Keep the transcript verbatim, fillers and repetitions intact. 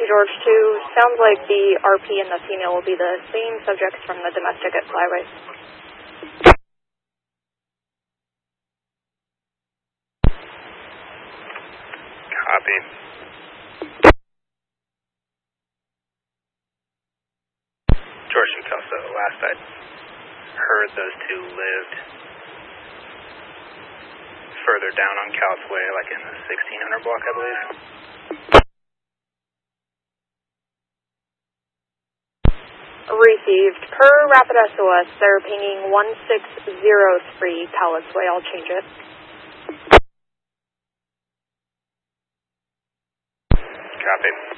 George two, sounds like the R P and the female will be the same subjects from the domestic at Flyway. Copy. George and Kelso, last I heard those two lived further down on Cal's Way, like in the sixteen hundred block, I believe. Received. Per Rapid S O S, they're pinging one six zero three Palace Way. I'll change it. Copy.